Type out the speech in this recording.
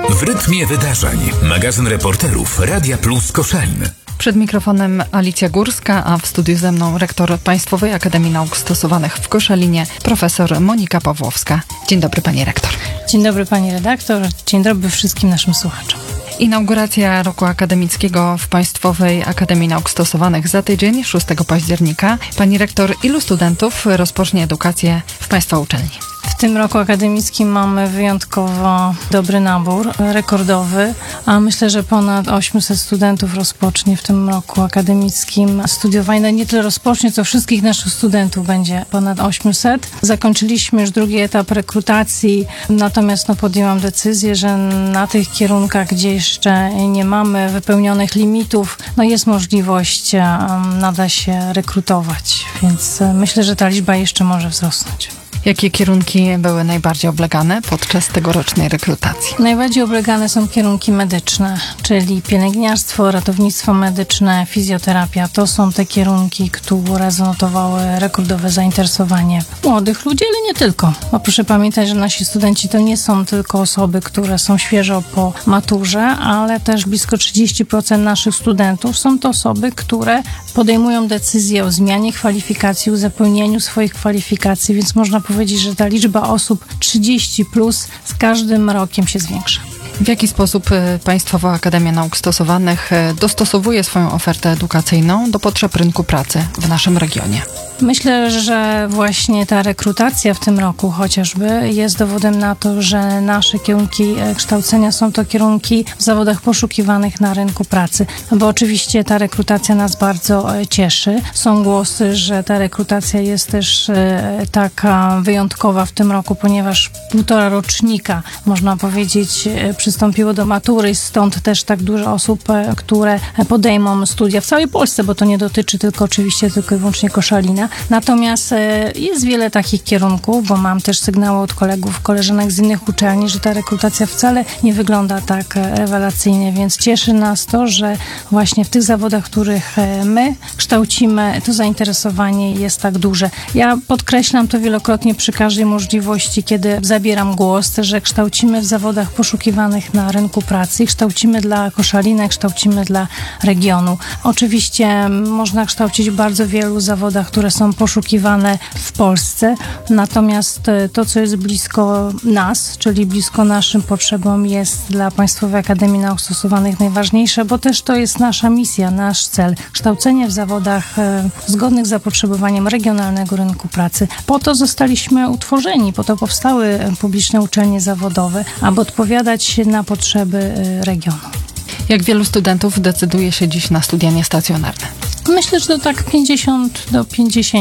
W rytmie wydarzeń. Magazyn reporterów Radia Plus Koszalin. Przed mikrofonem Alicja Górska, a w studiu ze mną rektor Państwowej Akademii Nauk Stosowanych w Koszalinie, profesor Monika Pawłowska. Dzień dobry, pani rektor. Dzień dobry, pani redaktor. Dzień dobry wszystkim naszym słuchaczom. Inauguracja roku akademickiego w Państwowej Akademii Nauk Stosowanych za tydzień, 6 października. Pani rektor, ilu studentów rozpocznie edukację w Państwa uczelni? W tym roku akademickim mamy wyjątkowo dobry nabór, rekordowy, a myślę, że ponad 800 studentów rozpocznie w tym roku akademickim studiowanie. No nie tyle rozpocznie, co wszystkich naszych studentów będzie ponad 800. Zakończyliśmy już drugi etap rekrutacji, natomiast podjęłam decyzję, że na tych kierunkach, gdzie jeszcze nie mamy wypełnionych limitów, jest możliwość nadal się rekrutować, więc myślę, że ta liczba jeszcze może wzrosnąć. Jakie kierunki były najbardziej oblegane podczas tegorocznej rekrutacji? Najbardziej oblegane są kierunki medyczne, czyli pielęgniarstwo, ratownictwo medyczne, fizjoterapia. To są te kierunki, które zanotowały rekordowe zainteresowanie młodych ludzi, ale nie tylko. Bo proszę pamiętać, że nasi studenci to nie są tylko osoby, które są świeżo po maturze, ale też blisko 30% naszych studentów są to osoby, które podejmują decyzję o zmianie kwalifikacji, uzupełnieniu swoich kwalifikacji, więc można powiedzieć, że ta liczba osób 30+ z każdym rokiem się zwiększa. W jaki sposób Państwowa Akademia Nauk Stosowanych dostosowuje swoją ofertę edukacyjną do potrzeb rynku pracy w naszym regionie? Myślę, że właśnie ta rekrutacja w tym roku chociażby jest dowodem na to, że nasze kierunki kształcenia są to kierunki w zawodach poszukiwanych na rynku pracy. Bo oczywiście ta rekrutacja nas bardzo cieszy. Są głosy, że ta rekrutacja jest też taka wyjątkowa w tym roku, ponieważ 1,5 rocznika, można powiedzieć, przystąpiło do matury, stąd też tak dużo osób, które podejmą studia w całej Polsce, bo to nie dotyczy tylko i wyłącznie Koszalina. Natomiast jest wiele takich kierunków, bo mam też sygnały od kolegów, koleżanek z innych uczelni, że ta rekrutacja wcale nie wygląda tak rewelacyjnie, więc cieszy nas to, że właśnie w tych zawodach, których my kształcimy, to zainteresowanie jest tak duże. Ja podkreślam to wielokrotnie przy każdej możliwości, kiedy zabieram głos, że kształcimy w zawodach poszukiwanych na rynku pracy, kształcimy dla Koszalina, kształcimy dla regionu. Oczywiście można kształcić w bardzo wielu zawodach, które są poszukiwane w Polsce, natomiast to, co jest blisko nas, czyli blisko naszym potrzebom, jest dla Państwowej Akademii Nauk Stosowanych najważniejsze, bo też to jest nasza misja, nasz cel. Kształcenie w zawodach zgodnych z zapotrzebowaniem regionalnego rynku pracy. Po to zostaliśmy utworzeni, po to powstały publiczne uczelnie zawodowe, aby odpowiadać na potrzeby regionu. Jak wielu studentów decyduje się dziś na studia niestacjonarne? Myślę, że to tak 50 do 50.